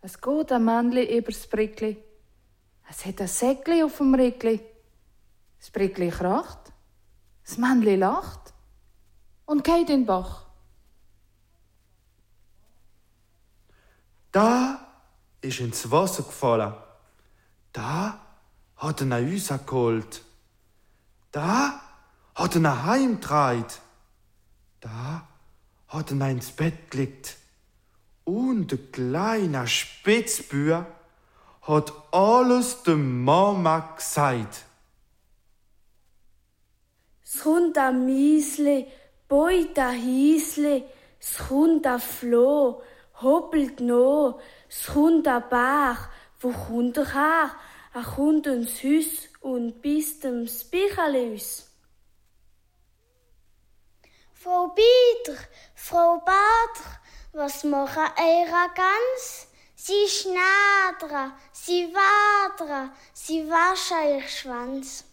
Es geht ein Männli übers Brickli. Es hat ein Säckli auf dem Rickli. Das Brickli kracht. Das Männli lacht. Und geht in den Bach. Da ist ins Wasser gefallen. Da hat er nach uns geholt. Da hat er nach Heim getragen. Da hat er ins Bett gelegt. Und der kleine Spitzbühr hat alles der Mama gesagt. Es kommt ein Miesli, beut ein Hiesli, es kommt ein Floh, hoppelt no, es kommt ein Bach, wo kommt er her? Er kommt ins Hüs und bisst dem Spicheli aus. Frau Bieder, Frau Bader, was machen eure Gans? Sie schnadern, sie wadern, sie waschen ihr Schwanz.